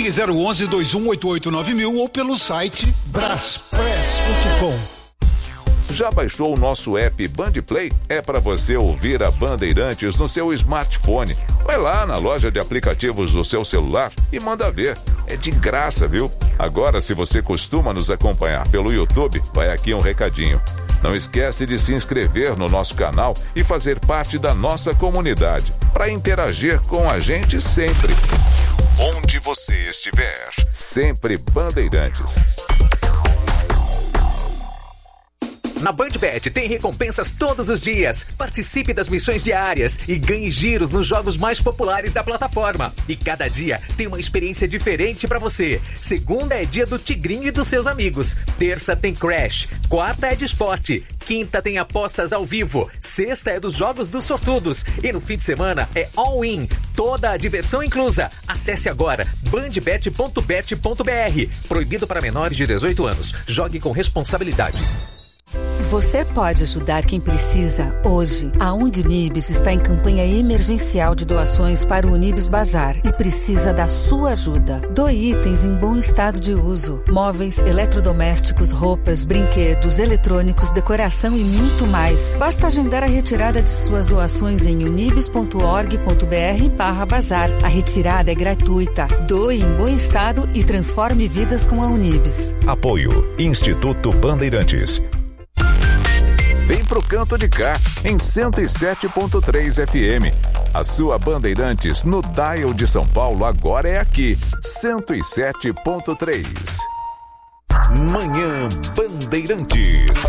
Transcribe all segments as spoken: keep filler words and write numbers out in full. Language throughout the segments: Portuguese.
Ligue zero onze, dois um oito oito nove mil ou pelo site braspress ponto com. Já baixou o nosso app Band Play? É para você ouvir a Bandeirantes no seu smartphone. Vai lá na loja de aplicativos do seu celular e manda ver. É de graça, viu? Agora, se você costuma nos acompanhar pelo YouTube, vai aqui um recadinho. Não esquece de se inscrever no nosso canal e fazer parte da nossa comunidade, para interagir com a gente sempre. Onde você estiver, sempre Bandeirantes. Na BandBet tem recompensas todos os dias. Participe das missões diárias e ganhe giros nos jogos mais populares da plataforma. E cada dia tem uma experiência diferente pra você. Segunda é dia do Tigrinho e dos seus amigos. Terça tem Crash. Quarta é de esporte. Quinta tem apostas ao vivo. Sexta é dos jogos dos sortudos. E no fim de semana é all-in. Toda a diversão inclusa. Acesse agora bandbet ponto bet ponto br. Proibido para menores de dezoito anos. Jogue com responsabilidade. Você pode ajudar quem precisa hoje. A O N G Unibis está em campanha emergencial de doações para o Unibis Bazar e precisa da sua ajuda. Doe itens em bom estado de uso. Móveis, eletrodomésticos, roupas, brinquedos, eletrônicos, decoração e muito mais. Basta agendar a retirada de suas doações em unibis ponto org ponto br barra bazar. A retirada é gratuita. Doe em bom estado e transforme vidas com a Unibis. Apoio Instituto Bandeirantes. Vem pro Canto de Cá, em cento e sete ponto três F M. A sua Bandeirantes no dial de São Paulo agora é aqui, cento e sete ponto três. Manhã Bandeirantes.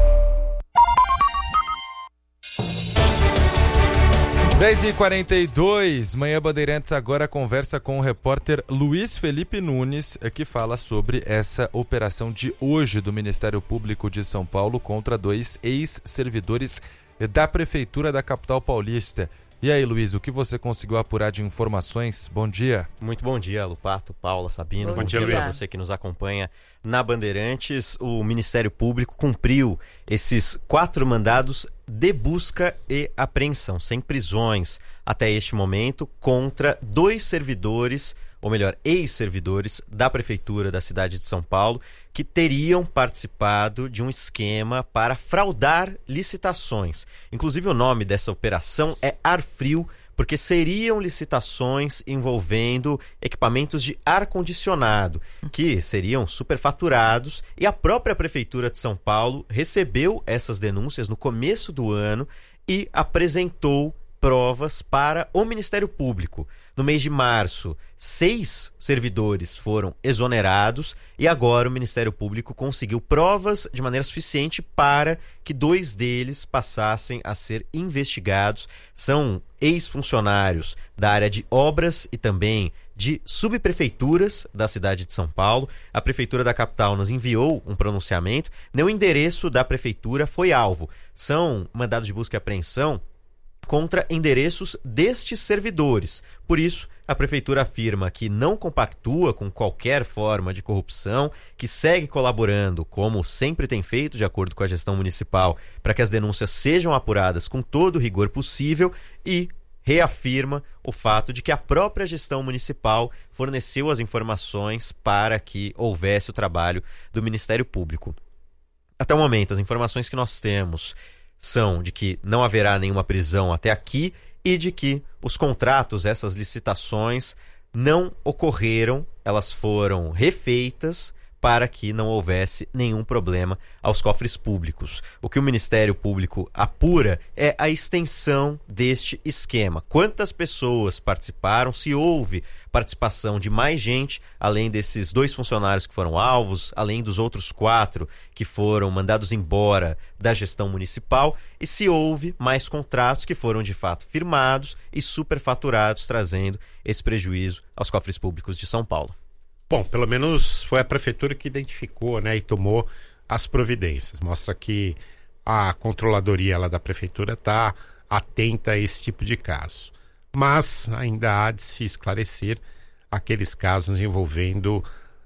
dez e quarenta e dois, Manhã Bandeirantes agora conversa com o repórter Luiz Felipe Nunes, que fala sobre essa operação de hoje do Ministério Público de São Paulo contra dois ex-servidores da Prefeitura da capital paulista. E aí, Luiz, o que você conseguiu apurar de informações? Bom dia. Muito bom dia, Lupato, Paula, Sabino. Bom, bom dia, dia para você que nos acompanha na Bandeirantes. O Ministério Público cumpriu esses quatro mandados de busca e apreensão, sem prisões, até este momento, contra dois servidores, ou melhor, ex-servidores da Prefeitura da cidade de São Paulo, que teriam participado de um esquema para fraudar licitações. Inclusive o nome dessa operação é Ar Frio, porque seriam licitações envolvendo equipamentos de ar-condicionado, que seriam superfaturados, e a própria Prefeitura de São Paulo recebeu essas denúncias no começo do ano e apresentou provas para o Ministério Público. No mês de março, seis servidores foram exonerados e agora o Ministério Público conseguiu provas de maneira suficiente para que dois deles passassem a ser investigados. São ex-funcionários da área de obras e também de subprefeituras da cidade de São Paulo. A Prefeitura da capital nos enviou um pronunciamento. Nem o endereço da Prefeitura foi alvo. São mandados de busca e apreensão contra endereços destes servidores. Por isso, a Prefeitura afirma que não compactua com qualquer forma de corrupção, que segue colaborando, como sempre tem feito, de acordo com a gestão municipal, para que as denúncias sejam apuradas com todo o rigor possível, e reafirma o fato de que a própria gestão municipal forneceu as informações para que houvesse o trabalho do Ministério Público. Até o momento, as informações que nós temos são de que não haverá nenhuma prisão até aqui e de que os contratos, essas licitações, não ocorreram, elas foram refeitas para que não houvesse nenhum problema aos cofres públicos. O que o Ministério Público apura é a extensão deste esquema. Quantas pessoas participaram, se houve participação de mais gente, além desses dois funcionários que foram alvos, além dos outros quatro que foram mandados embora da gestão municipal, e se houve mais contratos que foram de fato firmados e superfaturados, trazendo esse prejuízo aos cofres públicos de São Paulo. Bom, pelo menos foi a prefeitura que identificou, né, e tomou as providências. Mostra que a controladoria lá da prefeitura está atenta a esse tipo de caso. Mas ainda há de se esclarecer aqueles casos envolvendo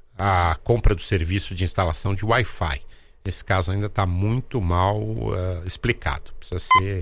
a compra do serviço de instalação de Wi-Fi. Esse caso ainda está muito mal uh, explicado. Precisa ser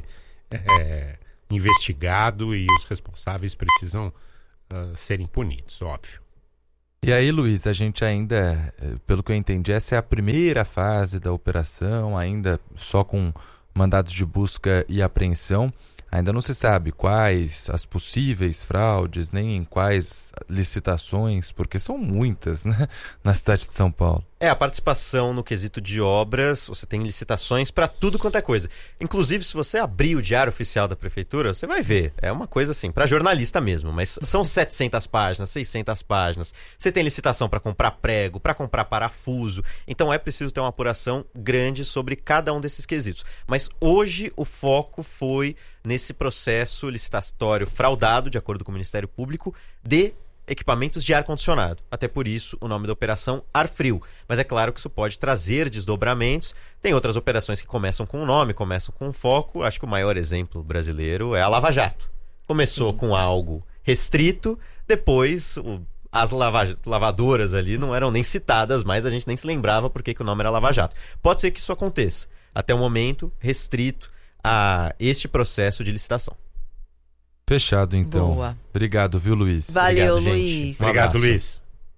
é, investigado e os responsáveis precisam uh, serem punidos, óbvio. E aí, Luiz, a gente ainda, pelo que eu entendi, essa é a primeira fase da operação, ainda só com mandados de busca e apreensão. Ainda não se sabe quais as possíveis fraudes, nem em quais licitações, porque são muitas, né, na cidade de São Paulo. É, a participação no quesito de obras, você tem licitações para tudo quanto é coisa. Inclusive, se você abrir o Diário Oficial da Prefeitura, você vai ver. É uma coisa assim, para jornalista mesmo, mas são setecentas páginas, seiscentas páginas. Você tem licitação para comprar prego, para comprar parafuso. Então é preciso ter uma apuração grande sobre cada um desses quesitos. Mas hoje o foco foi nesse processo licitatório fraudado, de acordo com o Ministério Público, de equipamentos de ar-condicionado. Até por isso o nome da operação Ar Frio. Mas é claro que isso pode trazer desdobramentos. Tem outras operações que começam com um nome, começam com um foco. Acho que o maior exemplo brasileiro é a Lava Jato. Começou Sim. com algo restrito, depois o, as lava, lavadoras ali não eram nem citadas, mas a gente nem se lembrava por que, que o nome era Lava Jato. Pode ser que isso aconteça. Até o momento, restrito a este processo de licitação. Fechado, então. Boa. Obrigado, viu, Luiz? Valeu, Obrigado, Luiz. Um Obrigado, abraço. Luiz.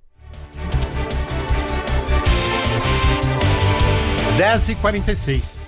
dez e quarenta e seis.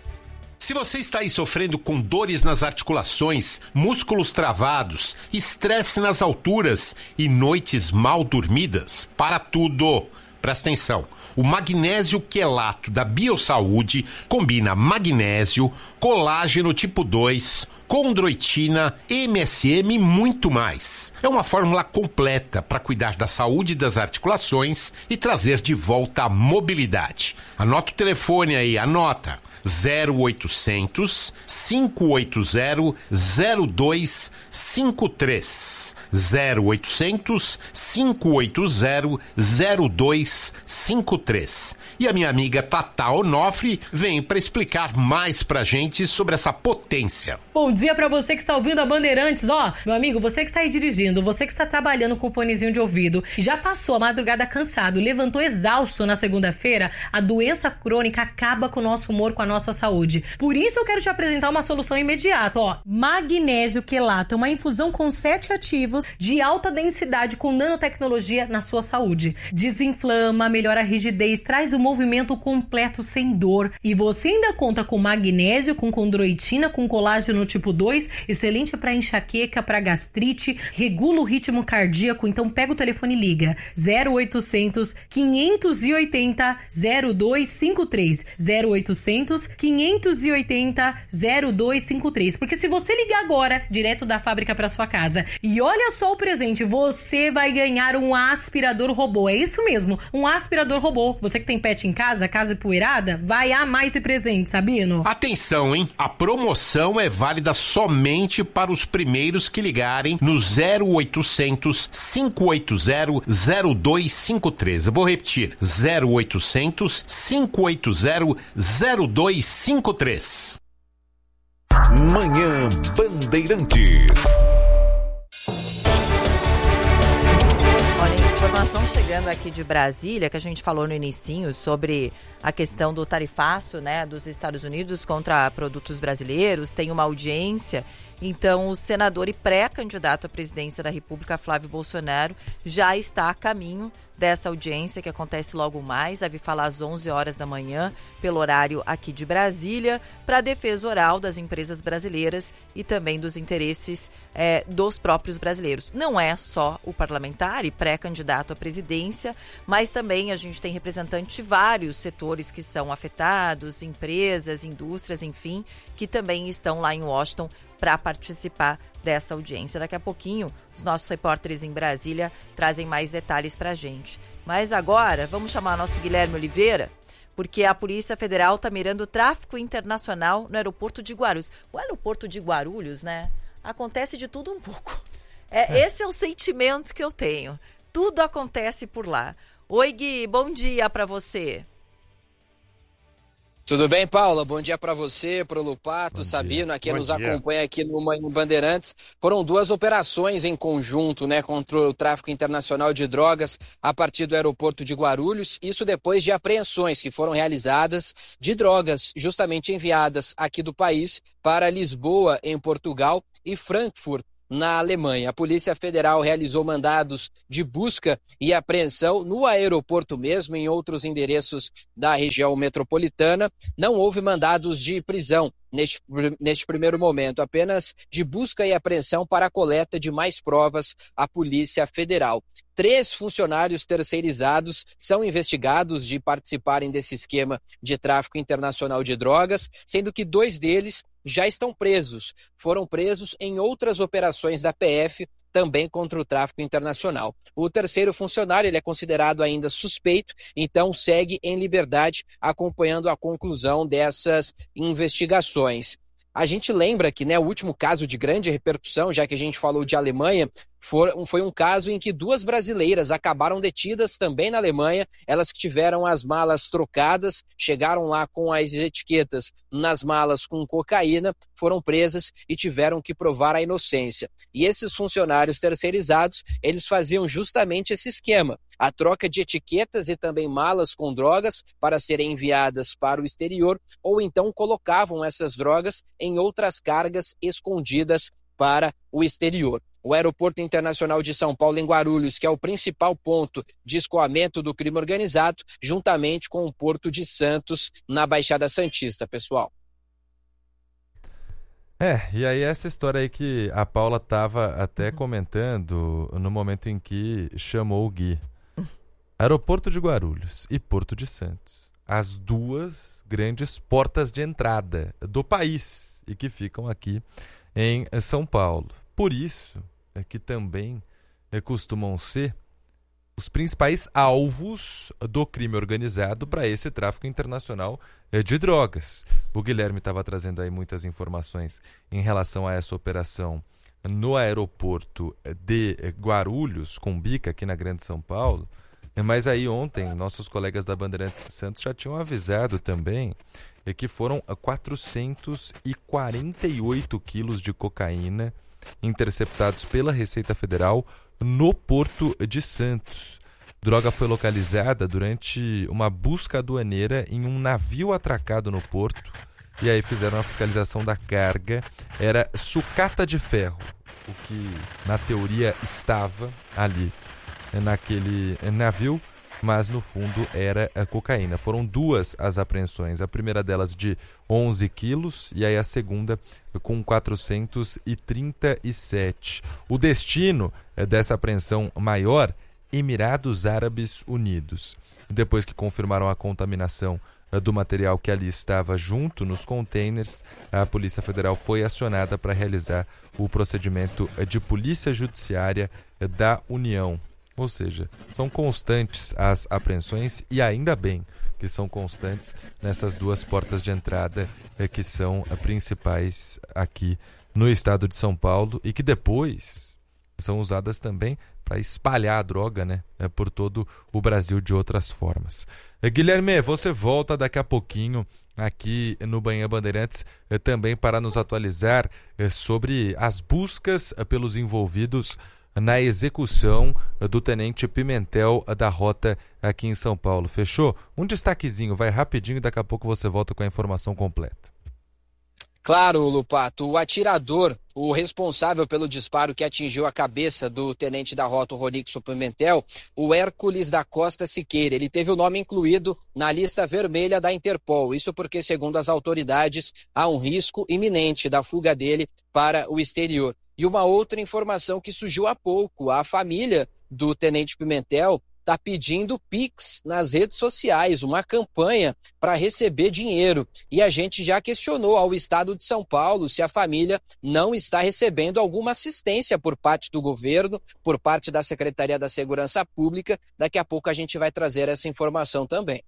Se você está aí sofrendo com dores nas articulações, músculos travados, estresse nas alturas e noites mal dormidas, para tudo. Presta atenção, o magnésio quelato da Biosaúde combina magnésio, colágeno tipo dois, condroitina, M S M e muito mais. É uma fórmula completa para cuidar da saúde das articulações e trazer de volta a mobilidade. Anota o telefone aí, anota. zero oitocentos, cinco oito zero, zero dois cinco três. zero oitocentos, cinco oito zero, zero dois cinco três. E a minha amiga Tata Onofre vem para explicar mais pra gente sobre essa potência. Bom dia pra você que está ouvindo a Bandeirantes. Ó, meu amigo, você que está aí dirigindo, você que está trabalhando com fonezinho de ouvido, já passou a madrugada cansado, levantou exausto na segunda-feira, a doença crônica acaba com o nosso humor, com a nossa saúde. Por isso eu quero te apresentar uma solução imediata, ó. Magnésio quelato, uma infusão com sete ativos de alta densidade com nanotecnologia na sua saúde. Desinflama, melhora a rigidez, traz o movimento completo sem dor. E você ainda conta com magnésio, com condroitina, com colágeno tipo dois, excelente para enxaqueca, para gastrite, regula o ritmo cardíaco. Então pega o telefone e liga. zero oitocentos, quinhentos e oitenta, zero dois cinco três. zero oitocentos, quinhentos e oitenta, zero dois cinco três. Porque se você ligar agora, direto da fábrica para sua casa, e olha só o presente, você vai ganhar um aspirador robô. É isso mesmo, um aspirador robô. Você que tem pet em casa, casa empoeirada, vai amar esse presente, Sabino? Atenção, hein? A promoção é válida somente para os primeiros que ligarem no zero oitocentos, cinco oito zero, zero dois cinco três. Eu vou repetir, zero oitocentos, cinco oito zero, zero dois cinco três. Manhã Bandeirantes. Olha, informação chegando aqui de Brasília, que a gente falou no inicinho sobre a questão do tarifaço, né, dos Estados Unidos contra produtos brasileiros. Tem uma audiência, então o senador e pré-candidato à presidência da República, Flávio Bolsonaro, já está a caminho dessa audiência que acontece logo mais, deve falar às onze horas da manhã, pelo horário aqui de Brasília, para a defesa oral das empresas brasileiras e também dos interesses é, dos próprios brasileiros. Não é só o parlamentar e pré-candidato à presidência, mas também a gente tem representantes de vários setores que são afetados, empresas, indústrias, enfim, que também estão lá em Washington para participar dessa audiência. Daqui a pouquinho, os nossos repórteres em Brasília trazem mais detalhes para a gente. Mas agora, vamos chamar nosso Guilherme Oliveira, porque a Polícia Federal está mirando o tráfico internacional no aeroporto de Guarulhos. O aeroporto de Guarulhos, né? Acontece de tudo um pouco. É, esse é o sentimento que eu tenho. Tudo acontece por lá. Oi, Gui, bom dia para você. Tudo bem, Paula? Bom dia para você, para o Lupato, Sabino, a quem nos acompanha aqui no Manhã Bandeirantes. Foram duas operações em conjunto, né, contra o tráfico internacional de drogas a partir do aeroporto de Guarulhos. Isso depois de apreensões que foram realizadas de drogas justamente enviadas aqui do país para Lisboa, em Portugal, e Frankfurt, na Alemanha. A Polícia Federal realizou mandados de busca e apreensão no aeroporto mesmo, em outros endereços da região metropolitana. Não houve mandados de prisão neste, neste primeiro momento, apenas de busca e apreensão para a coleta de mais provas à Polícia Federal. Três funcionários terceirizados são investigados de participarem desse esquema de tráfico internacional de drogas, sendo que dois deles já estão presos. Foram presos em outras operações da P F, também contra o tráfico internacional. O terceiro funcionário, ele é considerado ainda suspeito, então segue em liberdade, acompanhando a conclusão dessas investigações. A gente lembra que, né, o último caso de grande repercussão, já que a gente falou de Alemanha, foi, foi um caso em que duas brasileiras acabaram detidas também na Alemanha. Elas que tiveram as malas trocadas, chegaram lá com as etiquetas nas malas com cocaína, foram presas e tiveram que provar a inocência. E esses funcionários terceirizados, eles faziam justamente esse esquema, a troca de etiquetas e também malas com drogas para serem enviadas para o exterior, ou então colocavam essas drogas em outras cargas escondidas para o exterior. O Aeroporto Internacional de São Paulo, em Guarulhos, que é o principal ponto de escoamento do crime organizado, juntamente com o Porto de Santos, na Baixada Santista, pessoal. É, e aí essa história aí que a Paula estava até comentando no momento em que chamou o Gui. Aeroporto de Guarulhos e Porto de Santos, as duas grandes portas de entrada do país e que ficam aqui em São Paulo. Por isso é que também é, costumam ser os principais alvos do crime organizado para esse tráfico internacional é, de drogas. O Guilherme estava trazendo aí muitas informações em relação a essa operação no aeroporto de Guarulhos, com bica aqui na Grande São Paulo. Mas aí ontem nossos colegas da Bandeirantes Santos já tinham avisado também que foram quatrocentos e quarenta e oito quilos de cocaína interceptados pela Receita Federal no Porto de Santos. Droga foi localizada durante uma busca aduaneira em um navio atracado no porto e aí fizeram a fiscalização da carga. Era sucata de ferro, o que na teoria estava ali naquele navio, mas no fundo era a cocaína. Foram duas as apreensões, a primeira delas de onze quilos e aí a segunda com quatrocentos e trinta e sete. O destino dessa apreensão maior, Emirados Árabes Unidos. Depois que confirmaram a contaminação do material que ali estava junto nos containers, a Polícia Federal foi acionada para realizar o procedimento de polícia judiciária da União. Ou seja, são constantes as apreensões e ainda bem que são constantes nessas duas portas de entrada eh, que são eh, principais aqui no estado de São Paulo e que depois são usadas também para espalhar a droga, né, eh, por todo o Brasil de outras formas. Eh, Guilherme, você volta daqui a pouquinho aqui no Manhã Bandeirantes eh, também para nos atualizar eh, sobre as buscas eh, pelos envolvidos na execução do Tenente Pimentel da Rota aqui em São Paulo. Fechou? Um destaquezinho, vai rapidinho e daqui a pouco você volta com a informação completa. Claro, Lupato. O atirador, o responsável pelo disparo que atingiu a cabeça do tenente da rota, o Ronixo Pimentel, o Hércules da Costa Siqueira. Ele teve o nome incluído na lista vermelha da Interpol. Isso porque, segundo as autoridades, há um risco iminente da fuga dele para o exterior. E uma outra informação que surgiu há pouco, a família do Tenente Pimentel está pedindo Pix nas redes sociais, uma campanha para receber dinheiro. E a gente já questionou ao Estado de São Paulo se a família não está recebendo alguma assistência por parte do governo, por parte da Secretaria da Segurança Pública. Daqui a pouco a gente vai trazer essa informação também.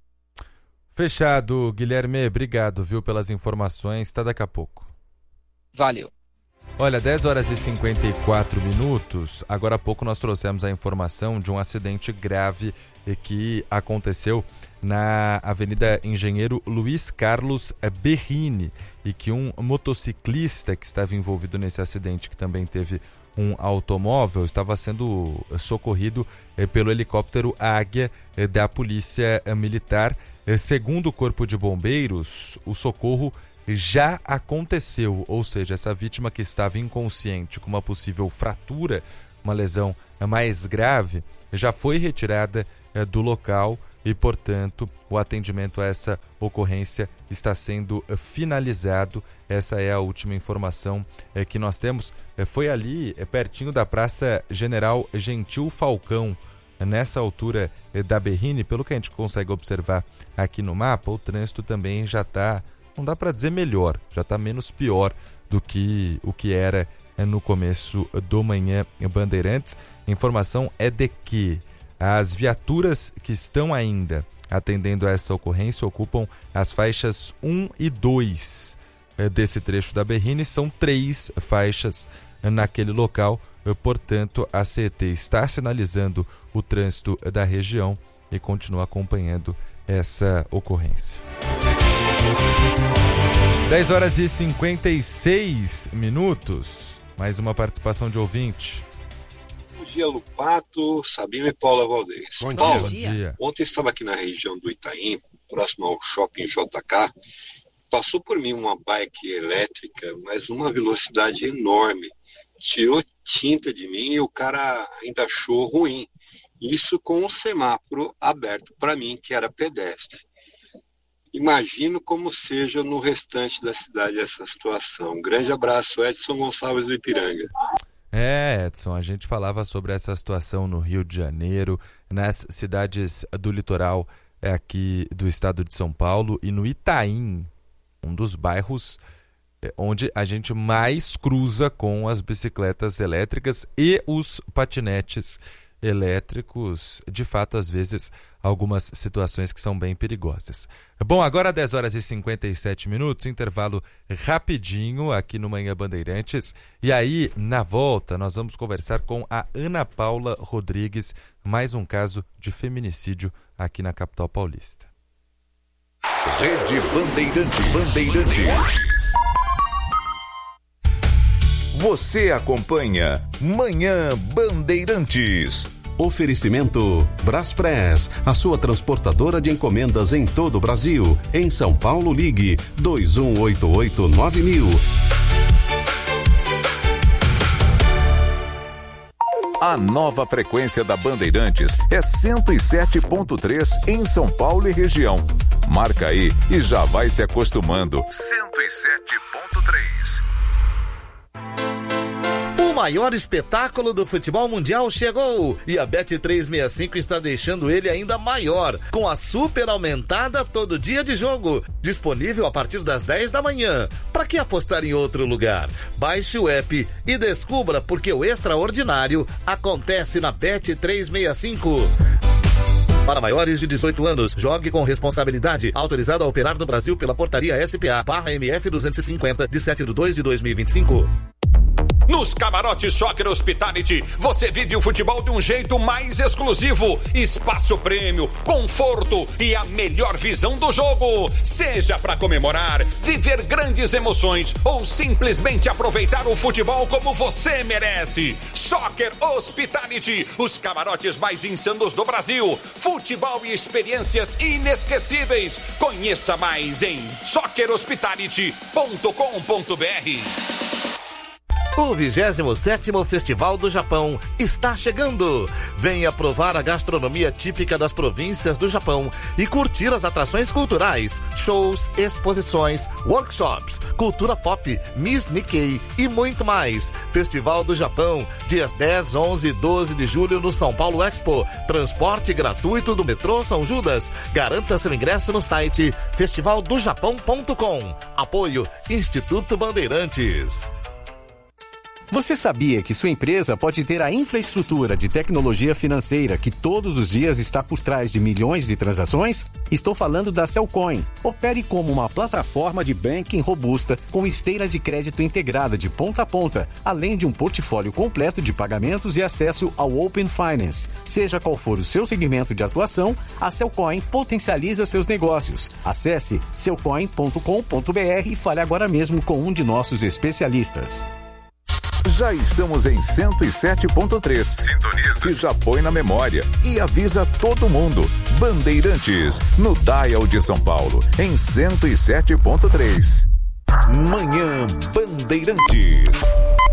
Fechado, Guilherme. Obrigado, viu, pelas informações. Até daqui a pouco. Valeu. Olha, dez horas e cinquenta e quatro minutos, agora há pouco nós trouxemos a informação de um acidente grave que aconteceu na Avenida Engenheiro Luiz Carlos Berrini e que um motociclista que estava envolvido nesse acidente, que também teve um automóvel, estava sendo socorrido pelo helicóptero Águia da Polícia Militar. Segundo o Corpo de Bombeiros, o socorro já aconteceu, ou seja, essa vítima que estava inconsciente com uma possível fratura, uma lesão mais grave, já foi retirada é, do local e, portanto, o atendimento a essa ocorrência está sendo finalizado. Essa é a última informação é, que nós temos. É, foi ali, é, pertinho da Praça General Gentil Falcão, nessa altura é, da Berrini. Pelo que a gente consegue observar aqui no mapa, o trânsito também já está, não dá para dizer melhor, já está menos pior do que o que era é, no começo do Manhã Bandeirantes. A informação é de que as viaturas que estão ainda atendendo a essa ocorrência ocupam as faixas um e dois desse trecho da Berrini. São três faixas naquele local, portanto a C E T está sinalizando o trânsito da região e continua acompanhando essa ocorrência. dez horas e cinquenta e seis minutos, mais uma participação de ouvinte. Bom dia, Lupato, Sabino e Paula Valdez. Bom dia. Paulo, Bom dia. Ontem eu estava aqui na região do Itaim, próximo ao Shopping J K. Passou por mim uma bike elétrica, mas uma velocidade enorme. Tirou tinta de mim e o cara ainda achou ruim. Isso com um semáforo aberto para mim, que era pedestre. Imagino como seja no restante da cidade essa situação. Um grande abraço, Edson Gonçalves do Ipiranga. É, Edson, a gente falava sobre essa situação no Rio de Janeiro, nas cidades do litoral aqui do estado de São Paulo e no Itaim, um dos bairros onde a gente mais cruza com as bicicletas elétricas e os patinetes elétricos. De fato, às vezes, algumas situações que são bem perigosas. Bom, agora dez horas e cinquenta e sete minutos, intervalo rapidinho aqui no Manhã Bandeirantes. E aí, na volta, nós vamos conversar com a Ana Paula Rodrigues, mais um caso de feminicídio aqui na capital paulista. Rede Bandeirantes. Bandeirantes. Você acompanha Manhã Bandeirantes. Oferecimento Braspress, a sua transportadora de encomendas em todo o Brasil. Em São Paulo, ligue dois um oito oito nove mil. A nova frequência da Bandeirantes é cento e sete ponto três em São Paulo e região. Marca aí e já vai se acostumando. cento e sete ponto três. O maior espetáculo do futebol mundial chegou e a Bet trezentos e sessenta e cinco está deixando ele ainda maior, com a super aumentada todo dia de jogo, disponível a partir das dez da manhã. Para que apostar em outro lugar? Baixe o app e descubra porque o extraordinário acontece na Bet trezentos e sessenta e cinco. Para maiores de dezoito anos, jogue com responsabilidade. Autorizado a operar no Brasil pela portaria S P A barra M F duzentos e cinquenta, de sete de dois de dois mil e vinte e cinco. Nos camarotes Soccer Hospitality, você vive o futebol de um jeito mais exclusivo. Espaço prêmio, conforto e a melhor visão do jogo. Seja para comemorar, viver grandes emoções ou simplesmente aproveitar o futebol como você merece. Soccer Hospitality, os camarotes mais insanos do Brasil. Futebol e experiências inesquecíveis. Conheça mais em soccer hospitality ponto com ponto b r. O vigésimo sétimo Festival do Japão está chegando. Venha provar a gastronomia típica das províncias do Japão e curtir as atrações culturais, shows, exposições, workshops, cultura pop, Miss Nikkei e muito mais. Festival do Japão, dias dez, onze e doze de julho no São Paulo Expo. Transporte gratuito do metrô São Judas. Garanta seu ingresso no site festival do japão ponto com. Apoio Instituto Bandeirantes. Você sabia que sua empresa pode ter a infraestrutura de tecnologia financeira que todos os dias está por trás de milhões de transações? Estou falando da Cellcoin. Opere como uma plataforma de banking robusta com esteira de crédito integrada de ponta a ponta, além de um portfólio completo de pagamentos e acesso ao Open Finance. Seja qual for o seu segmento de atuação, a Cellcoin potencializa seus negócios. Acesse cellcoin ponto com ponto b r e fale agora mesmo com um de nossos especialistas. Já estamos em cento e sete ponto três. Sintoniza. E já põe na memória. E avisa todo mundo. Bandeirantes, no Dial de São Paulo, em cento e sete ponto três. Manhã Bandeirantes.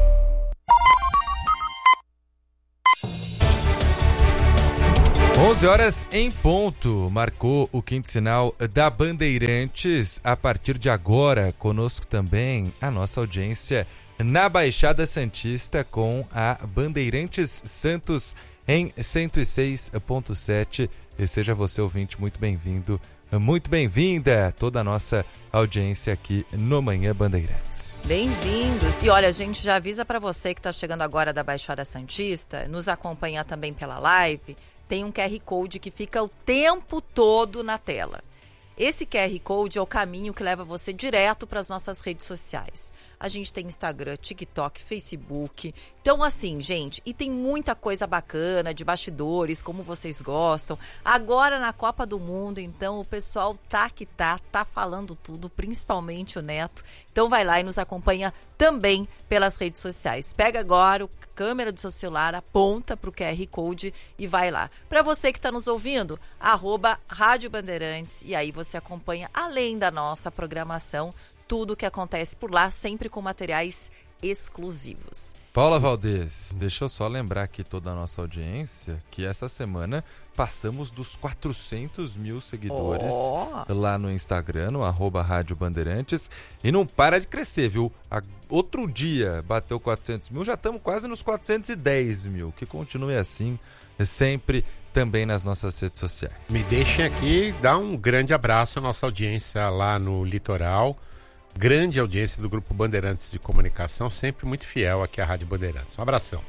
onze horas em ponto, marcou o quinto sinal da Bandeirantes. A partir de agora, conosco também a nossa audiência na Baixada Santista com a Bandeirantes Santos em cento e seis ponto sete. E seja você, ouvinte, muito bem-vindo, muito bem-vinda toda a nossa audiência aqui no Manhã Bandeirantes. Bem-vindos. E olha, a gente já avisa para você que está chegando agora da Baixada Santista, nos acompanhar também pela live. Tem um Q R Code que fica o tempo todo na tela. Esse Q R Code é o caminho que leva você direto para as nossas redes sociais. A gente tem Instagram, TikTok, Facebook. Então, assim, gente, e tem muita coisa bacana de bastidores, como vocês gostam. Agora na Copa do Mundo, então, o pessoal tá que tá, tá falando tudo, principalmente o Neto. Então vai lá e nos acompanha também pelas redes sociais. Pega agora a câmera do seu celular, aponta para o Q R Code e vai lá. Para você que está nos ouvindo, arroba Rádio Bandeirantes, e aí você acompanha, além da nossa programação, tudo que acontece por lá, sempre com materiais exclusivos. Paula Valdez, deixa eu só lembrar aqui toda a nossa audiência que essa semana passamos dos quatrocentos mil seguidores oh. lá no Instagram, no arroba Rádio Bandeirantes, e não para de crescer, viu? A, outro dia bateu quatrocentos mil, já estamos quase nos quatrocentos e dez mil, que continue assim, sempre também nas nossas redes sociais. Me deixem aqui dar um grande abraço à nossa audiência lá no litoral. Grande audiência do Grupo Bandeirantes de Comunicação, sempre muito fiel aqui à Rádio Bandeirantes. Um abração.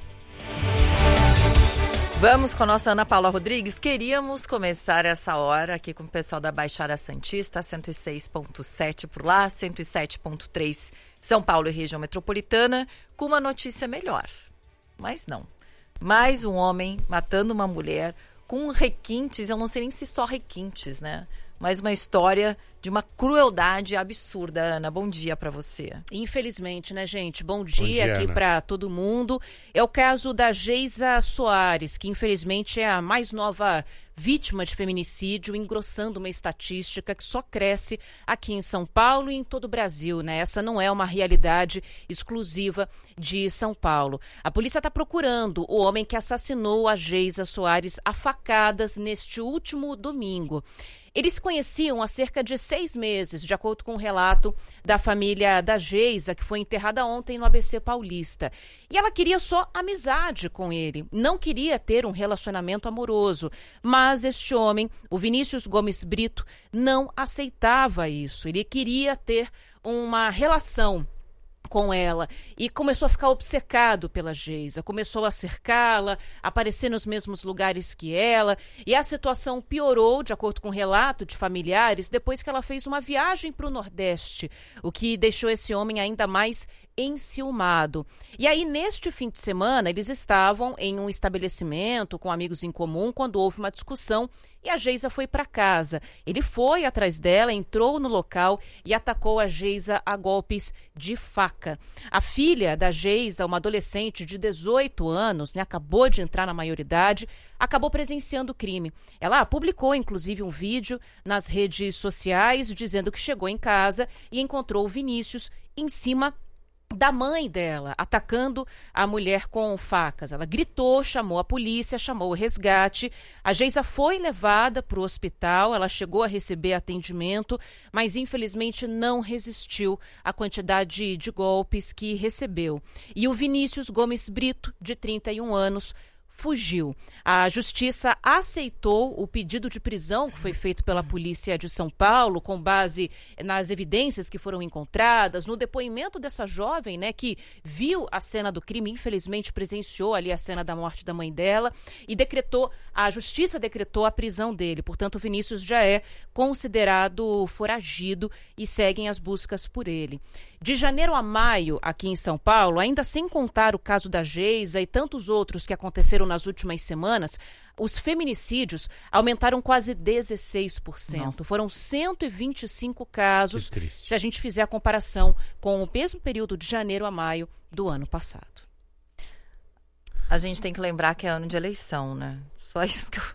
Vamos com a nossa Ana Paula Rodrigues. Queríamos começar essa hora aqui com o pessoal da Baixada Santista, cento e seis ponto sete por lá, cento e sete ponto três São Paulo e região metropolitana, com uma notícia melhor. Mas não. Mais um homem matando uma mulher com requintes, eu não sei nem se só requintes, né? Mas uma história de uma crueldade absurda. Ana, bom dia para você. Infelizmente, né, gente? Bom dia, bom dia aqui para todo mundo. É o caso da Geisa Soares, que infelizmente é a mais nova vítima de feminicídio, engrossando uma estatística que só cresce aqui em São Paulo e em todo o Brasil, né? Essa não é uma realidade exclusiva de São Paulo. A polícia está procurando o homem que assassinou a Geisa Soares a facadas neste último domingo. Eles se conheciam há cerca de seis meses, de acordo com o relato da família da Geisa, que foi enterrada ontem no A B C Paulista. E ela queria só amizade com ele, não queria ter um relacionamento amoroso. Mas este homem, o Vinícius Gomes Brito, não aceitava isso. Ele queria ter uma relação com ela e começou a ficar obcecado pela Geisa, começou a cercá-la, aparecer nos mesmos lugares que ela, e a situação piorou, de acordo com o relato de familiares, depois que ela fez uma viagem para o Nordeste, o que deixou esse homem ainda mais enciumado. E aí, neste fim de semana, eles estavam em um estabelecimento com amigos em comum quando houve uma discussão e a Geisa foi para casa. Ele foi atrás dela, entrou no local e atacou a Geisa a golpes de faca. A filha da Geisa, uma adolescente de dezoito anos, né, acabou de entrar na maioridade, acabou presenciando o crime. Ela publicou, inclusive, um vídeo nas redes sociais dizendo que chegou em casa e encontrou o Vinícius em cima da mãe dela, atacando a mulher com facas. Ela gritou, chamou a polícia, chamou o resgate. A Geisa foi levada para o hospital, ela chegou a receber atendimento, mas infelizmente não resistiu à quantidade de golpes que recebeu. E o Vinícius Gomes Brito, de trinta e um anos, fugiu. A justiça aceitou o pedido de prisão que foi feito pela polícia de São Paulo, com base nas evidências que foram encontradas, no depoimento dessa jovem, né, que viu a cena do crime, infelizmente presenciou ali a cena da morte da mãe dela, e decretou, a justiça decretou a prisão dele. Portanto, o Vinícius já é considerado foragido e seguem as buscas por ele. De janeiro a maio, aqui em São Paulo, ainda sem contar o caso da Geisa e tantos outros que aconteceram nas últimas semanas, os feminicídios aumentaram quase dezesseis por cento. Nossa. Foram cento e vinte e cinco casos, se a gente fizer a comparação com o mesmo período de janeiro a maio do ano passado. A gente tem que lembrar que é ano de eleição, né? Só isso que eu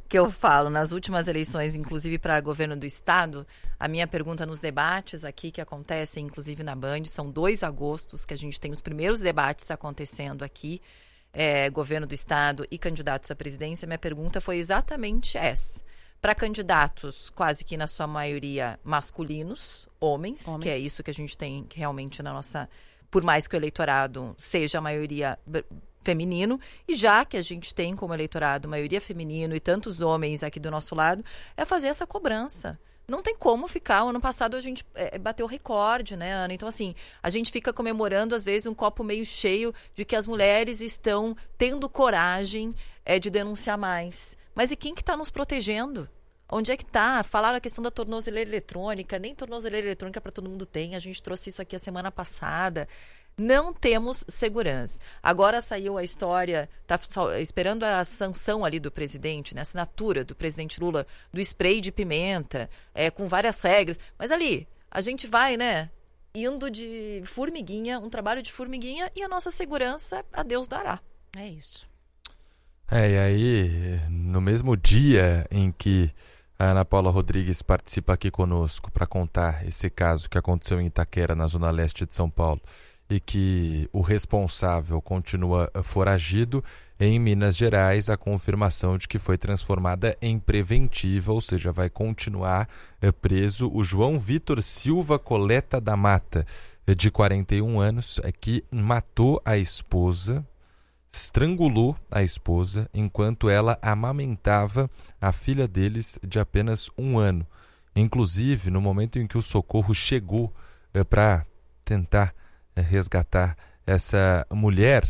que eu falo. Nas últimas eleições, inclusive para governo do estado, a minha pergunta nos debates aqui que acontecem, inclusive na Band, são dois agostos que a gente tem os primeiros debates acontecendo aqui, é, governo do estado e candidatos à presidência. Minha pergunta foi exatamente essa. Para candidatos, quase que na sua maioria masculinos, homens, homens, que é isso que a gente tem realmente na nossa... Por mais que o eleitorado seja a maioria feminino, e já que a gente tem como eleitorado maioria feminino e tantos homens aqui do nosso lado, é fazer essa cobrança. Não tem como ficar. O ano passado a gente é, bateu recorde, né, Ana? Então, assim, a gente fica comemorando, às vezes, um copo meio cheio de que as mulheres estão tendo coragem é, de denunciar mais. Mas e quem que está nos protegendo? Onde é que está? Falaram a questão da tornozeleira eletrônica, nem tornozeleira eletrônica para todo mundo tem. A gente trouxe isso aqui a semana passada. Não temos segurança. Agora saiu a história, está esperando a sanção ali do presidente, né, a assinatura do presidente Lula, do spray de pimenta, é, com várias regras. Mas ali, a gente vai, né, indo de formiguinha, um trabalho de formiguinha, e a nossa segurança, a Deus dará. É isso. É, e aí, no mesmo dia em que a Ana Paula Rodrigues participa aqui conosco para contar esse caso que aconteceu em Itaquera, na zona leste de São Paulo, e que o responsável continua foragido, em Minas Gerais a confirmação de que foi transformada em preventiva, ou seja, vai continuar preso o João Vitor Silva Coleta da Mata, de quarenta e um anos, que matou a esposa, estrangulou a esposa enquanto ela amamentava a filha deles de apenas um ano. Inclusive, no momento em que o socorro chegou para tentar resgatar essa mulher,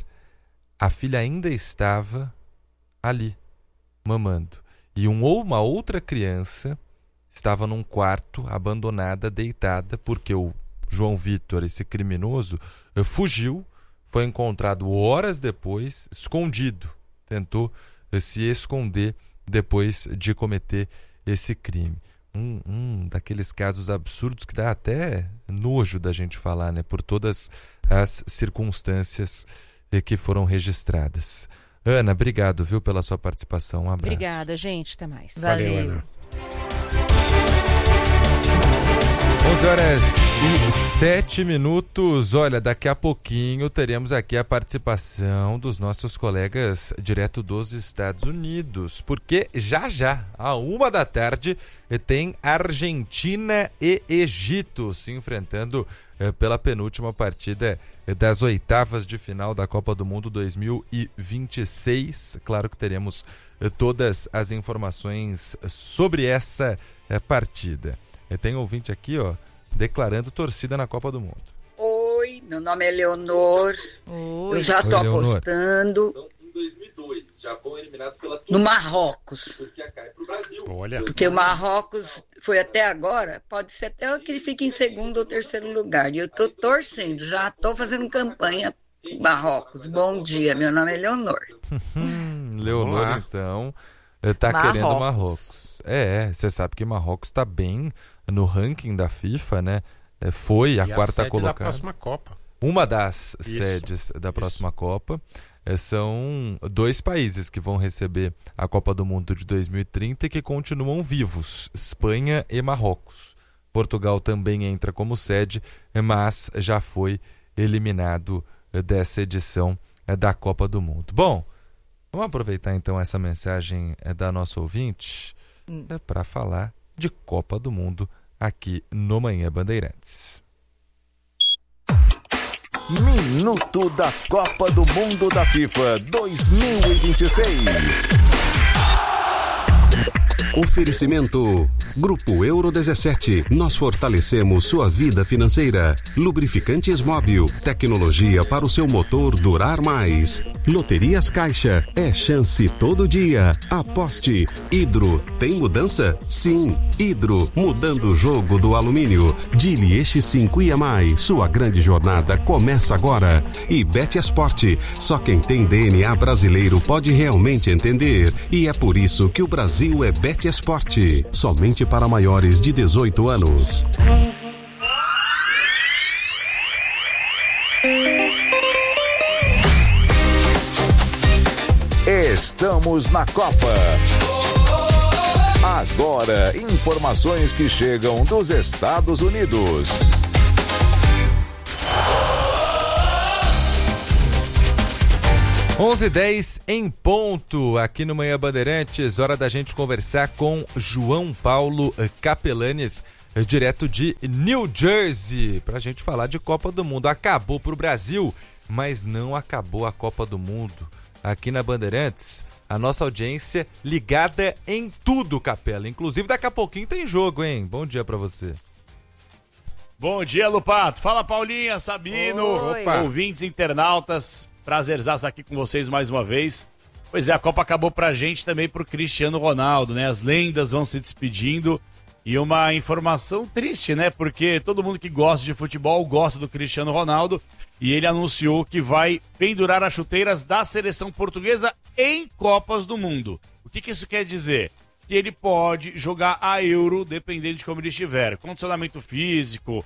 a filha ainda estava ali, mamando. E um, uma outra criança estava num quarto, abandonada, deitada, porque o João Vitor, esse criminoso, fugiu, foi encontrado horas depois, escondido. Tentou se esconder depois de cometer esse crime. Um, um daqueles casos absurdos que dá até nojo da gente falar, né? Por todas as circunstâncias que foram registradas. Ana, obrigado, viu, pela sua participação. Um abraço. Obrigada, gente. Até mais. Valeu, Valeu. Ana. onze horas e sete minutos. Olha, daqui a pouquinho teremos aqui a participação dos nossos colegas direto dos Estados Unidos, porque já já, à uma da tarde, tem Argentina e Egito se enfrentando eh, pela penúltima partida eh, das oitavas de final da Copa do Mundo dois mil e vinte e seis. Claro que teremos eh, todas as informações sobre essa eh, partida. Tem ouvinte aqui, ó, declarando torcida na Copa do Mundo. Oi, meu nome é Leonor. Oi. Eu já tô Oi, apostando. Então, em dois mil e dois, Japão eliminado pela no Marrocos. Turquia cai pro Brasil. Olha. Porque o Marrocos foi até agora, pode ser até que ele fique em segundo ou terceiro lugar. E eu tô torcendo, já tô fazendo campanha Marrocos. Bom dia, meu nome é Leonor. Leonor, então, tá Marrocos. querendo Marrocos. É, você sabe que Marrocos está bem no ranking da FIFA, né? Foi a e quarta a colocada. Da próxima Copa. Uma das Isso. sedes da próxima Isso. Copa. São dois países que vão receber a Copa do Mundo de dois mil e trinta e que continuam vivos: Espanha e Marrocos. Portugal também entra como sede, mas já foi eliminado dessa edição da Copa do Mundo. Bom, vamos aproveitar então essa mensagem da nossa ouvinte É para falar de Copa do Mundo aqui no Manhã Bandeirantes. Minuto da Copa do Mundo da FIFA dois mil e vinte e seis. Oferecimento Grupo Euro dezessete. Nós fortalecemos sua vida financeira. Lubrificantes Móbil. Tecnologia para o seu motor durar mais. Loterias Caixa. É chance todo dia. Aposte. Hidro. Tem mudança? Sim. Hidro. Mudando o jogo do alumínio. Dili Eixo cinco e mais. Sua grande jornada começa agora. E Bet Esporte. Só quem tem D N A brasileiro pode realmente entender. E é por isso que o Brasil é Bet Esporte. Somente para maiores de dezoito anos. Estamos na Copa. Agora, informações que chegam dos Estados Unidos. onze e dez em ponto, aqui no Manhã Bandeirantes, hora da gente conversar com João Paulo Capelanes, direto de New Jersey, pra gente falar de Copa do Mundo. Acabou pro Brasil, mas não acabou a Copa do Mundo. Aqui na Bandeirantes, a nossa audiência ligada em tudo, Capela. Inclusive, daqui a pouquinho tem jogo, hein? Bom dia pra você. Bom dia, Lupato. Fala, Paulinha, Sabino, ouvintes, internautas. Prazerzaço aqui com vocês mais uma vez. Pois é, a Copa acabou pra gente também pro Cristiano Ronaldo, né? As lendas vão se despedindo e uma informação triste, né? Porque todo mundo que gosta de futebol gosta do Cristiano Ronaldo e ele anunciou que vai pendurar as chuteiras da seleção portuguesa em Copas do Mundo. O que que isso quer dizer? Que ele pode jogar a Euro dependendo de como ele estiver. Condicionamento físico,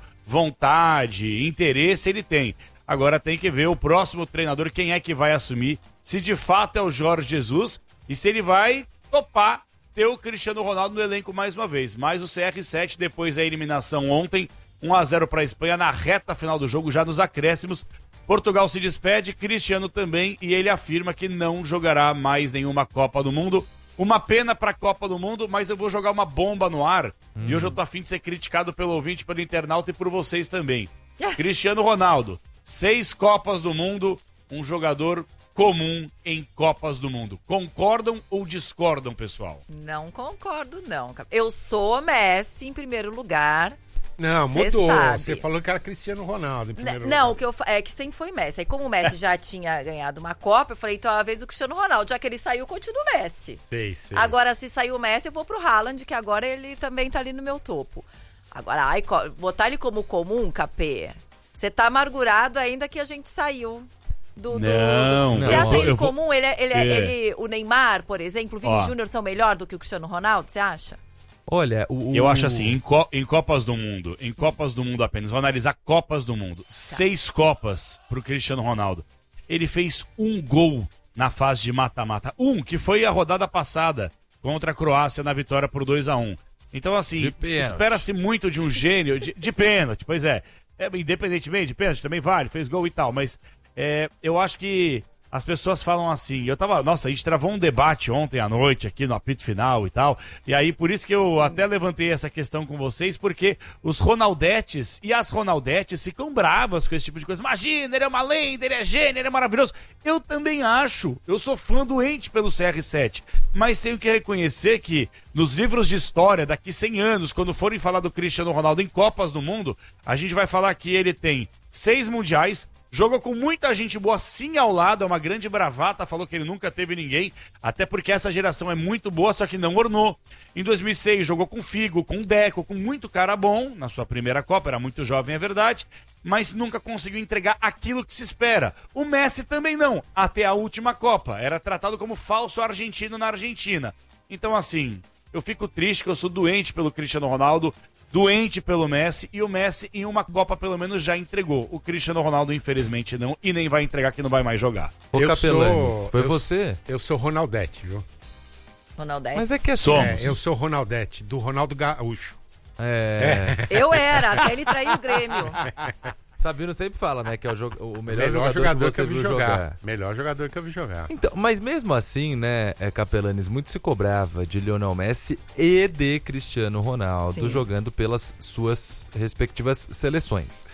vontade, interesse ele tem. Agora tem que ver o próximo treinador, quem é que vai assumir, se de fato é o Jorge Jesus e se ele vai topar ter o Cristiano Ronaldo no elenco mais uma vez. Mas o C R sete, depois da eliminação ontem, um a zero para a Espanha na reta final do jogo, já nos acréscimos. Portugal se despede, Cristiano também, e ele afirma que não jogará mais nenhuma Copa do Mundo. Uma pena para a Copa do Mundo, mas eu vou jogar uma bomba no ar. Hum. E hoje eu tô a fim de ser criticado pelo ouvinte, pelo internauta e por vocês também. Cristiano Ronaldo. Seis Copas do Mundo, um jogador comum em Copas do Mundo. Concordam ou discordam, pessoal? Não concordo, não. Eu sou Messi em primeiro lugar. Não, mudou. Você falou que era Cristiano Ronaldo em primeiro N- lugar. Não, o que eu, é que sempre foi Messi. Aí como o Messi já tinha ganhado uma Copa, eu falei, então a vez o Cristiano Ronaldo. Já que ele saiu, continua o Messi. Sei, sei. Agora, se saiu o Messi, eu vou pro Haaland, que agora ele também tá ali no meu topo. Agora, ai, botar ele como comum, Capê... Você tá amargurado ainda que a gente saiu do... do... Não, Você não. acha ele Eu vou- comum? Ele, é- ele, é- É. ele, o Neymar, por exemplo, o Vini Ó. Júnior são melhor do que o Cristiano Ronaldo, você acha? Olha, o... Eu acho assim, em, co- em Copas do Mundo, em Copas do Mundo apenas, vou analisar Copas do Mundo. Seis Copas pro Cristiano Ronaldo. Ele fez um gol na fase de mata-mata. Um, que foi a rodada passada contra a Croácia na vitória por dois a um. Então, assim, De pênalti. espera-se muito de um gênio, de, de pênalti, pois é. É, independentemente de pênalti, também vale, fez gol e tal, mas é, eu acho que as pessoas falam assim, eu tava, nossa, a gente travou um debate ontem à noite aqui no apito final e tal, e aí por isso que eu até levantei essa questão com vocês, porque os Ronaldetes e as Ronaldetes ficam bravas com esse tipo de coisa. Imagina, ele é uma lenda, ele é gênio, ele é maravilhoso. Eu também acho, eu sou fã doente pelo C R sete, mas tenho que reconhecer que nos livros de história, daqui cem anos, quando forem falar do Cristiano Ronaldo em Copas do Mundo, a gente vai falar que ele tem seis mundiais, jogou com muita gente boa sim ao lado, é uma grande bravata, falou que ele nunca teve ninguém, até porque essa geração é muito boa, só que não ornou. Em dois mil e seis jogou com Figo, com Deco, com muito cara bom, na sua primeira Copa, era muito jovem, é verdade, mas nunca conseguiu entregar aquilo que se espera. O Messi também não, até a última Copa, era tratado como falso argentino na Argentina. Então assim, eu fico triste que eu sou doente pelo Cristiano Ronaldo, doente pelo Messi, e o Messi em uma Copa pelo menos já entregou. O Cristiano Ronaldo infelizmente não, e nem vai entregar, que não vai mais jogar. Ô, Eu Capelanes, sou- foi eu- você? Eu sou Ronaldete, viu? Ronaldete. Mas é que é É, eu sou Ronaldete, do Ronaldo Gaúcho. É. Eu era, até ele trair o Grêmio. Sabino sempre fala, né, que é o, jo- o melhor, Melhor jogador, jogador que que você eu vi viu jogar. jogar. Melhor jogador que eu vi jogar. Então, mas mesmo assim, né, é, Capelanes, muito se cobrava de Lionel Messi e de Cristiano Ronaldo Sim. jogando pelas suas respectivas seleções.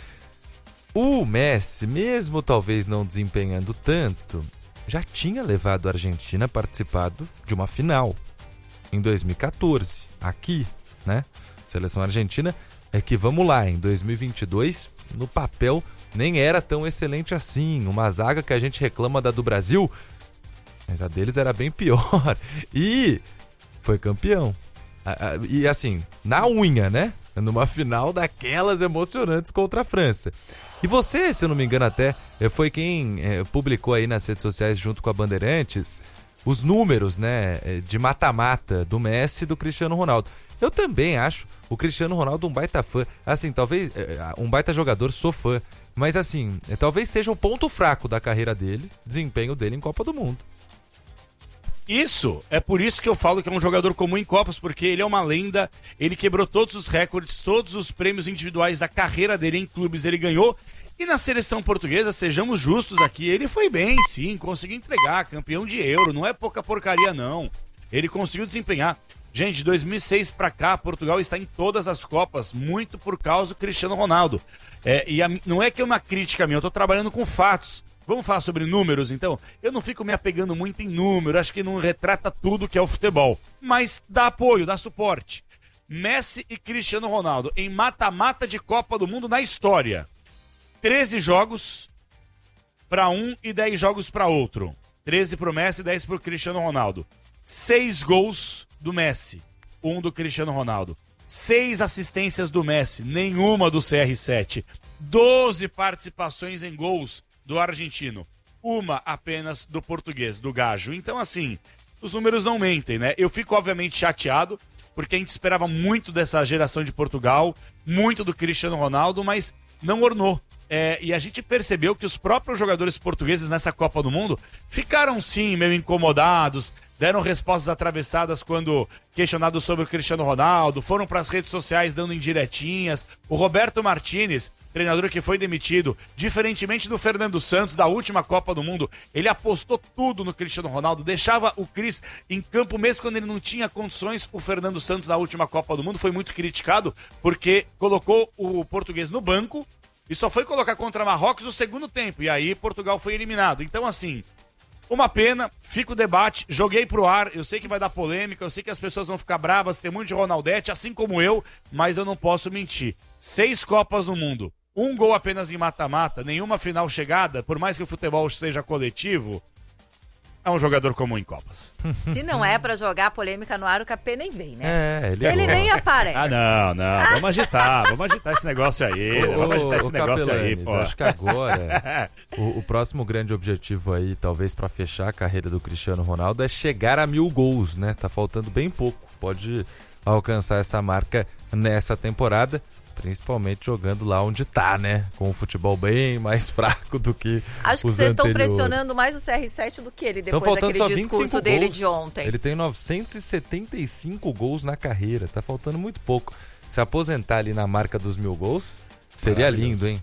O Messi, mesmo talvez não desempenhando tanto, já tinha levado a Argentina a participado de uma final em dois mil e catorze, aqui, né? Seleção argentina é que, vamos lá, em dois mil e vinte e dois, no papel, nem era tão excelente assim. Uma zaga que a gente reclama da do Brasil, mas a deles era bem pior. E foi campeão. A- a- E assim, na unha, né? Numa final daquelas emocionantes contra a França. E você, se eu não me engano até, eh, foi quem eh, publicou aí nas redes sociais junto com a Bandeirantes os números, né, eh, de mata-mata do Messi e do Cristiano Ronaldo. Eu também acho o Cristiano Ronaldo um baita fã. Assim, talvez eh, um baita jogador, sou fã. Mas assim, eh, talvez seja o ponto fraco da carreira dele, desempenho dele em Copa do Mundo. Isso, é por isso que eu falo que é um jogador comum em Copas, porque ele é uma lenda, ele quebrou todos os recordes, todos os prêmios individuais da carreira dele em clubes ele ganhou, e na seleção portuguesa, sejamos justos aqui, ele foi bem, sim, conseguiu entregar, campeão de Euro, não é pouca porcaria não, ele conseguiu desempenhar. Gente, de dois mil e seis pra cá, Portugal está em todas as Copas, muito por causa do Cristiano Ronaldo. É, e a, não é que é uma crítica minha, eu tô trabalhando com fatos. Vamos falar sobre números, então? Eu não fico me apegando muito em número, acho que não retrata tudo que é o futebol. Mas dá apoio, dá suporte. Messi e Cristiano Ronaldo em mata-mata de Copa do Mundo na história. treze jogos para um e dez jogos para outro. treze pro Messi e dez pro Cristiano Ronaldo. seis gols do Messi, um do Cristiano Ronaldo. seis assistências do Messi, nenhuma do C R sete. doze participações em gols do argentino, uma apenas do português, do Gajo. Então, assim, os números não mentem, né? Eu fico, obviamente, chateado, porque a gente esperava muito dessa geração de Portugal, muito do Cristiano Ronaldo, mas não ornou. É, e a gente percebeu que os próprios jogadores portugueses nessa Copa do Mundo ficaram, sim, meio incomodados, deram respostas atravessadas quando questionados sobre o Cristiano Ronaldo, foram para as redes sociais dando indiretinhas. O Roberto Martinez, treinador que foi demitido, diferentemente do Fernando Santos da última Copa do Mundo, ele apostou tudo no Cristiano Ronaldo, deixava o Cris em campo mesmo quando ele não tinha condições. O Fernando Santos na última Copa do Mundo foi muito criticado porque colocou o português no banco e só foi colocar contra Marrocos no segundo tempo. E aí Portugal foi eliminado. Então, assim, uma pena, fica o debate, joguei pro ar, eu sei que vai dar polêmica, eu sei que as pessoas vão ficar bravas, tem muito de Ronaldete, assim como eu, mas eu não posso mentir. Seis Copas no mundo, um gol apenas em mata-mata, nenhuma final chegada, por mais que o futebol seja coletivo, é um jogador comum em Copas. Se não é pra jogar polêmica no ar, o Capê nem vem, né? É, ele, ele é nem aparece. Ah, não, não. Vamos agitar, vamos agitar esse negócio aí. Ô, vamos agitar esse ô, negócio Capelanes, aí, pô. Acho que agora o, o próximo grande objetivo aí, talvez pra fechar a carreira do Cristiano Ronaldo, é chegar a mil gols, né? Tá faltando bem pouco. Pode alcançar essa marca nessa temporada. Principalmente jogando lá onde tá, né? Com o futebol bem mais fraco do que Acho que vocês estão pressionando mais o C R sete do que ele, depois daquele discurso dele gols. de ontem. Ele tem novecentos e setenta e cinco gols na carreira, tá faltando muito pouco. Se aposentar ali na marca dos mil gols, seria lindo, hein?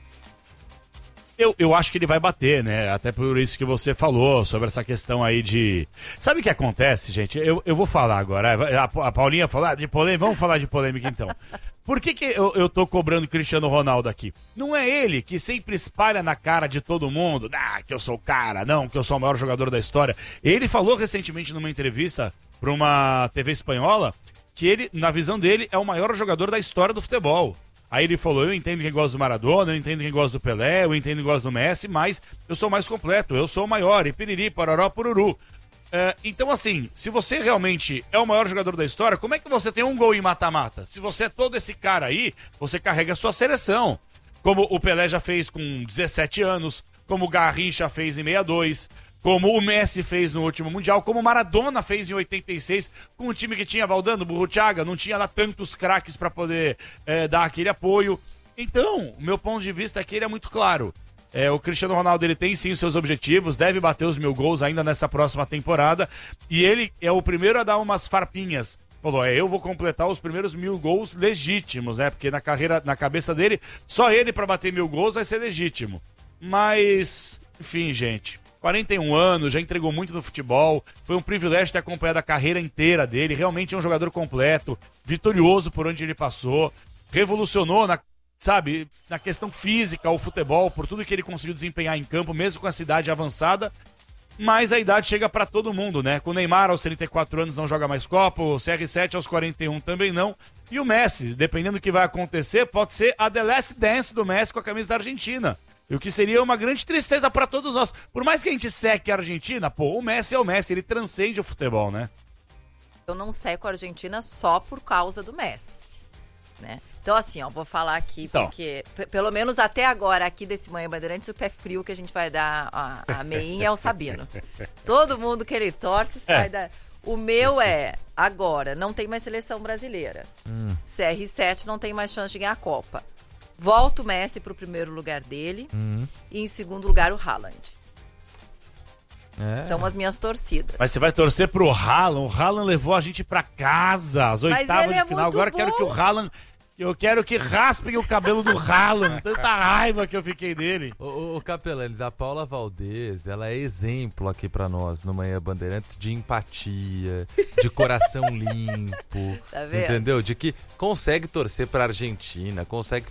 Eu, eu acho que ele vai bater, né? Até por isso que você falou sobre essa questão aí de... Sabe o que acontece, gente? Eu, eu vou falar agora. A, a Paulinha falar de polêmica. Vamos falar de polêmica, então. Por que, que eu, eu tô cobrando o Cristiano Ronaldo aqui? Não é ele que sempre espalha na cara de todo mundo, ah, que eu sou o cara, não, que eu sou o maior jogador da história. Ele falou recentemente numa entrevista para uma T V espanhola que ele, na visão dele, é o maior jogador da história do futebol. Aí ele falou, eu entendo quem gosta do Maradona, eu entendo quem gosta do Pelé, eu entendo quem gosta do Messi, mas eu sou mais completo, eu sou o maior, e piriri, pararó, pururu. É, então, assim, se você realmente é o maior jogador da história, como é que você tem um gol em mata-mata? Se você é todo esse cara aí, você carrega a sua seleção. Como o Pelé já fez com dezessete anos, como o Garrincha fez em sessenta e dois, como o Messi fez no último Mundial, como o Maradona fez em oitenta e seis, com um time que tinha Valdano, Burruchaga, não tinha lá tantos craques para poder é, dar aquele apoio. Então, o meu ponto de vista aqui ele é muito claro. É, o Cristiano Ronaldo ele tem sim os seus objetivos, deve bater os mil gols ainda nessa próxima temporada, e ele é o primeiro a dar umas farpinhas. Falou, é, eu vou completar os primeiros mil gols legítimos, né? Porque na carreira, na cabeça dele, só ele para bater mil gols vai ser legítimo. Mas, enfim, gente, quarenta e um anos, já entregou muito no futebol, foi um privilégio ter acompanhado a carreira inteira dele, realmente é um jogador completo, vitorioso por onde ele passou, revolucionou na sabe, na questão física, o futebol, por tudo que ele conseguiu desempenhar em campo, mesmo com a idade avançada, mas a idade chega para todo mundo, né? Com o Neymar aos trinta e quatro anos não joga mais Copa, o C R sete aos quarenta e um também não, e o Messi, dependendo do que vai acontecer, pode ser a The Last Dance do Messi com a camisa da Argentina, o que seria uma grande tristeza para todos nós. Por mais que a gente seque a Argentina, pô, o Messi é o Messi, ele transcende o futebol, né? Eu não seco a Argentina só por causa do Messi, né? Então, assim, ó, vou falar aqui, então. porque, p- pelo menos até agora, aqui desse Manhã Bandeirantes, o pé frio que a gente vai dar a, a meinha é o Sabino. Todo mundo que ele torce sai é. da... O meu é, agora, não tem mais seleção brasileira. Hum. C R sete não tem mais chance de ganhar a Copa. Volta o Messi pro primeiro lugar dele. Hum. E em segundo lugar, o Haaland. É. São as minhas torcidas. Mas você vai torcer pro Haaland. O Haaland levou a gente pra casa, as oitavas de é final. Agora bom. quero que o Haaland... Eu quero que raspem o cabelo do Haaland. Tanta raiva que eu fiquei dele. Ô, ô Capelanes, a Paula Valdez, ela é exemplo aqui pra nós no Manhã Bandeirantes de empatia, de coração limpo, tá vendo? Entendeu? De que consegue torcer pra Argentina, consegue